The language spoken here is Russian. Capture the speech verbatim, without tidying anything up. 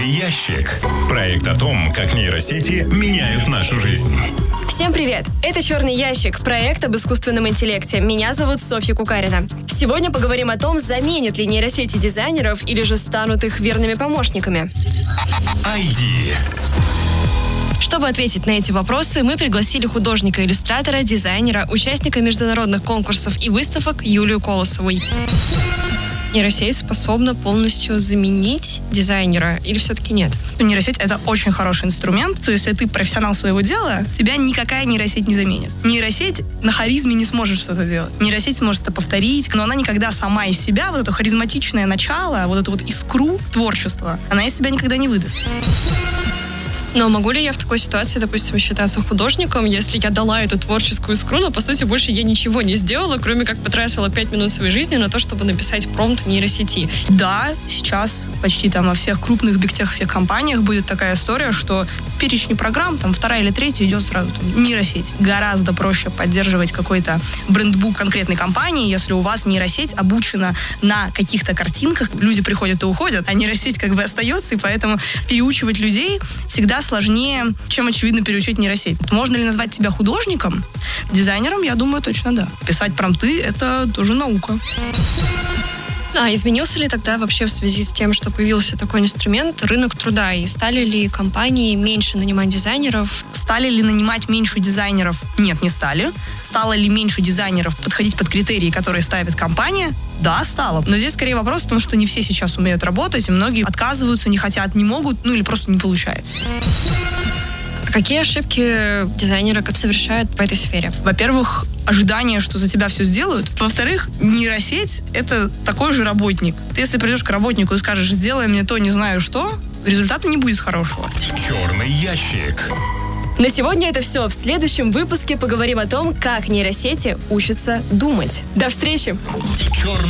Черный ящик. Проект о том, как нейросети меняют нашу жизнь. Всем привет! Это «Черный ящик», проект об искусственном интеллекте. Меня зовут Софья Кукарина. Сегодня поговорим о том, заменят ли нейросети дизайнеров или же станут их верными помощниками. ай ди. Чтобы ответить на эти вопросы, мы пригласили художника-иллюстратора, дизайнера, участника международных конкурсов и выставок Юлию Колосову. Нейросеть способна полностью заменить дизайнера или все-таки нет? Нейросеть — это очень хороший инструмент. То есть, если ты профессионал своего дела, тебя никакая нейросеть не заменит. Нейросеть на харизме не сможет что-то делать. Нейросеть сможет это повторить, но она никогда сама из себя, вот это харизматичное начало, вот эту вот искру творчества, она из себя никогда не выдаст. Но могу ли я в такой ситуации, допустим, считаться художником, если я дала эту творческую искру, но, по сути, больше я ничего не сделала, кроме как потратила пять минут своей жизни на то, чтобы написать промпт нейросети? Да, сейчас почти там во всех крупных бигтех, всех компаниях будет такая история, что в перечне программ, там, вторая или третья идет сразу там, нейросеть. Гораздо проще поддерживать какой-то брендбук конкретной компании, если у вас нейросеть обучена на каких-то картинках, люди приходят и уходят, а нейросеть как бы остается, и поэтому переучивать людей всегда сложнее, чем, очевидно, переучить нейросеть. Можно ли назвать тебя художником? Дизайнером, я думаю, точно да. Писать промпты — это тоже наука. А изменился ли тогда вообще в связи с тем, что появился такой инструмент, рынок труда? И стали ли компании меньше нанимать дизайнеров? Стали ли нанимать меньше дизайнеров? Нет, не стали. Стало ли меньше дизайнеров подходить под критерии, которые ставит компания? Да, стало. Но здесь скорее вопрос в том, что не все сейчас умеют работать, и многие отказываются, не хотят, не могут, ну или просто не получается. Какие ошибки дизайнеры совершают в этой сфере? Во-первых, ожидание, что за тебя все сделают. Во-вторых, нейросеть — это такой же работник. Ты если придешь к работнику и скажешь: сделай мне то, не знаю что, результата не будет хорошего. Черный ящик. На сегодня это все. В следующем выпуске поговорим о том, как нейросети учатся думать. До встречи! Черный